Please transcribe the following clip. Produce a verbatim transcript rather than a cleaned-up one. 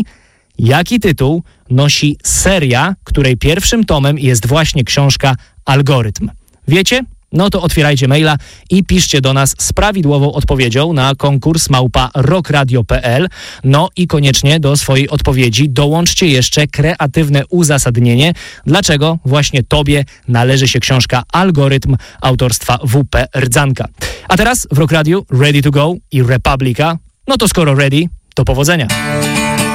Jaki tytuł nosi seria, której pierwszym tomem jest właśnie książka Algorytm? Wiecie? No to otwierajcie maila i piszcie do nas z prawidłową odpowiedzią na konkurs małpa rockradio kropka p l. No i koniecznie do swojej odpowiedzi dołączcie jeszcze kreatywne uzasadnienie, dlaczego właśnie tobie należy się książka Algorytm autorstwa W P Rdzanka. A teraz w Rock Radio Ready to Go i Republica. No to skoro ready, to powodzenia.